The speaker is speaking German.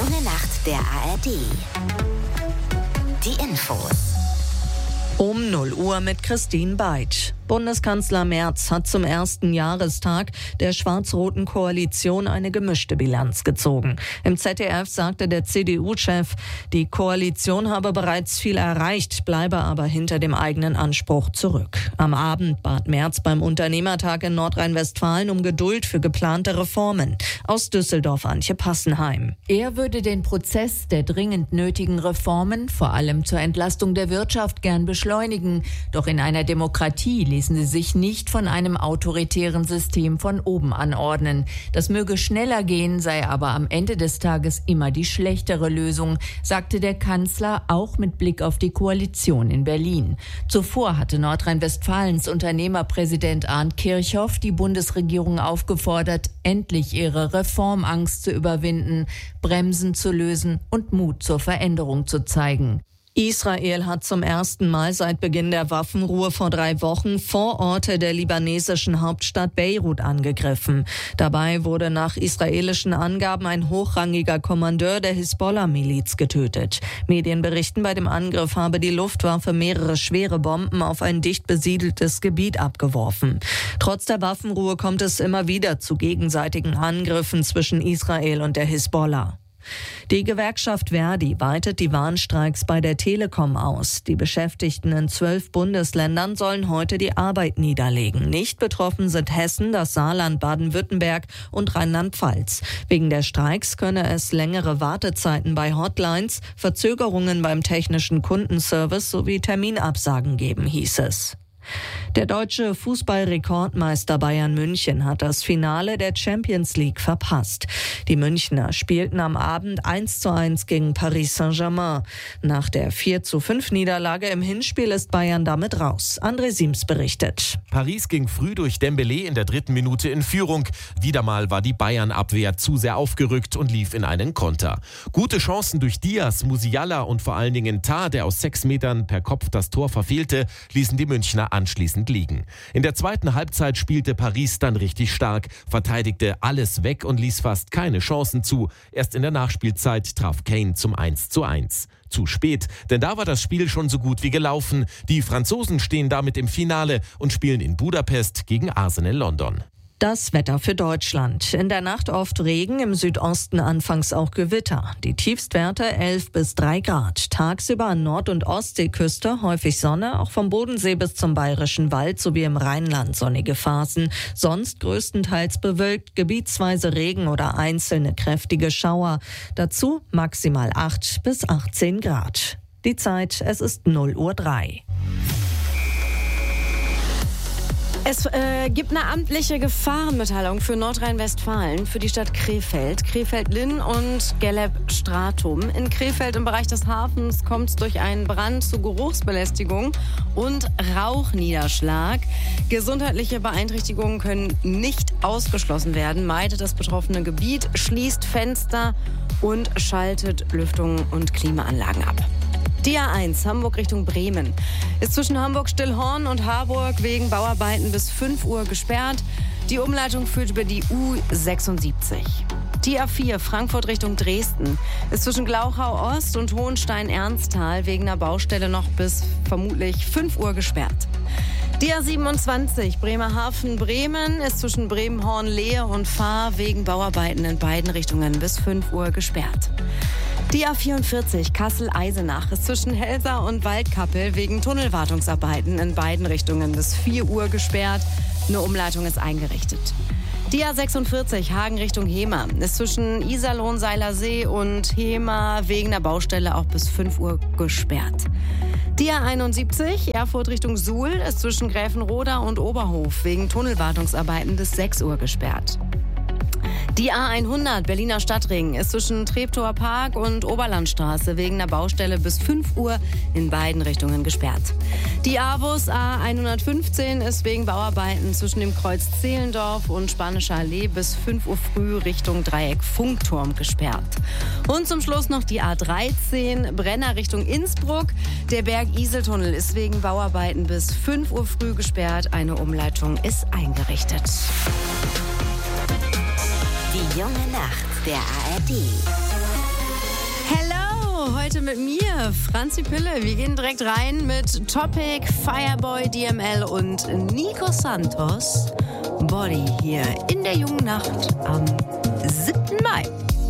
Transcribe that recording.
junge Nacht der ARD. Die Infos. Um 0 Uhr mit Christine Beitsch. Bundeskanzler Merz hat zum ersten Jahrestag der schwarz-roten Koalition eine gemischte Bilanz gezogen. Im ZDF sagte der CDU-Chef, die Koalition habe bereits viel erreicht, bleibe aber hinter dem eigenen Anspruch zurück. Am Abend bat Merz beim Unternehmertag in Nordrhein-Westfalen um Geduld für geplante Reformen. Aus Düsseldorf Antje Passenheim. Er würde den Prozess der dringend nötigen Reformen, vor allem zur Entlastung der Wirtschaft, gern beschleunigen. Doch in einer Demokratie ließen sie sich nicht von einem autoritären System von oben anordnen. Das möge schneller gehen, sei aber am Ende des Tages immer die schlechtere Lösung, sagte der Kanzler, auch mit Blick auf die Koalition in Berlin. Zuvor hatte Nordrhein-Westfalens Unternehmerpräsident Arndt Kirchhoff die Bundesregierung aufgefordert, endlich ihre Reformangst zu überwinden, Bremsen zu lösen und Mut zur Veränderung zu zeigen. Israel hat zum ersten Mal seit Beginn der Waffenruhe vor 3 Wochen Vororte der libanesischen Hauptstadt Beirut angegriffen. Dabei wurde nach israelischen Angaben ein hochrangiger Kommandeur der Hisbollah-Miliz getötet. Medien berichten, bei dem Angriff habe die Luftwaffe mehrere schwere Bomben auf ein dicht besiedeltes Gebiet abgeworfen. Trotz der Waffenruhe kommt es immer wieder zu gegenseitigen Angriffen zwischen Israel und der Hisbollah. Die Gewerkschaft Verdi weitet die Warnstreiks bei der Telekom aus. Die Beschäftigten in 12 Bundesländern sollen heute die Arbeit niederlegen. Nicht betroffen sind Hessen, das Saarland, Baden-Württemberg und Rheinland-Pfalz. Wegen der Streiks könne es längere Wartezeiten bei Hotlines, Verzögerungen beim technischen Kundenservice sowie Terminabsagen geben, hieß es. Der deutsche Fußballrekordmeister Bayern München hat das Finale der Champions League verpasst. Die Münchner spielten am Abend 1:1 gegen Paris Saint-Germain. Nach der 4:5 Niederlage im Hinspiel ist Bayern damit raus. André Siems berichtet. Paris ging früh durch Dembélé in der 3. Minute in Führung. Wieder mal war die Bayern-Abwehr zu sehr aufgerückt und lief in einen Konter. Gute Chancen durch Diaz, Musiala und vor allen Dingen Tah, der aus 6 Metern per Kopf das Tor verfehlte, ließen die Münchner anschließend liegen. In der zweiten Halbzeit spielte Paris dann richtig stark, verteidigte alles weg und ließ fast keine Chancen zu. Erst in der Nachspielzeit traf Kane zum 1:1. Zu spät, denn da war das Spiel schon so gut wie gelaufen. Die Franzosen stehen damit im Finale und spielen in Budapest gegen Arsenal London. Das Wetter für Deutschland. In der Nacht oft Regen, im Südosten anfangs auch Gewitter. Die Tiefstwerte 11 bis 3 Grad. Tagsüber an Nord- und Ostseeküste häufig Sonne, auch vom Bodensee bis zum Bayerischen Wald sowie im Rheinland sonnige Phasen. Sonst größtenteils bewölkt, gebietsweise Regen oder einzelne kräftige Schauer. Dazu maximal 8 bis 18 Grad. Die Zeit, es ist 0:03 Uhr. Es gibt eine amtliche Gefahrenmitteilung für Nordrhein-Westfalen, für die Stadt Krefeld, Krefeld-Linn und Gelleb-Stratum. In Krefeld im Bereich des Hafens kommt es durch einen Brand zu Geruchsbelästigung und Rauchniederschlag. Gesundheitliche Beeinträchtigungen können nicht ausgeschlossen werden. Meidet das betroffene Gebiet, schließt Fenster und schaltet Lüftung und Klimaanlagen ab. Die A1 Hamburg Richtung Bremen ist zwischen Hamburg-Stillhorn und Harburg wegen Bauarbeiten bis 5 Uhr gesperrt. Die Umleitung führt über die U76. Die A4 Frankfurt Richtung Dresden ist zwischen Glauchau Ost und Hohenstein-Ernsthal wegen einer Baustelle noch bis vermutlich 5 Uhr gesperrt. Die A27 Bremerhaven-Bremen ist zwischen Bremen-Horn-Lehe und Fahr wegen Bauarbeiten in beiden Richtungen bis 5 Uhr gesperrt. Die A44 Kassel-Eisenach ist zwischen Helsa und Waldkappel wegen Tunnelwartungsarbeiten in beiden Richtungen bis 4 Uhr gesperrt. Eine Umleitung ist eingerichtet. Die A46 Hagen Richtung Hemer ist zwischen Iserlohn-Seilersee und Hemer wegen der Baustelle auch bis 5 Uhr gesperrt. Die A71 Erfurt Richtung Suhl ist zwischen Gräfenroda und Oberhof wegen Tunnelwartungsarbeiten bis 6 Uhr gesperrt. Die A100 Berliner Stadtring ist zwischen Treptower Park und Oberlandstraße wegen der Baustelle bis 5 Uhr in beiden Richtungen gesperrt. Die AWUS A115 ist wegen Bauarbeiten zwischen dem Kreuz Zehlendorf und Spanischer Allee bis 5 Uhr früh Richtung Dreieck Funkturm gesperrt. Und zum Schluss noch die A13 Brenner Richtung Innsbruck. Der Berg-Isel-Tunnel ist wegen Bauarbeiten bis 5 Uhr früh gesperrt. Eine Umleitung ist eingerichtet. Die junge Nacht der ARD. Hello, heute mit mir, Franzi Pille. Wir gehen direkt rein mit Topic, Fireboy, DML und Nico Santos. Body hier in der jungen Nacht am 7. Mai.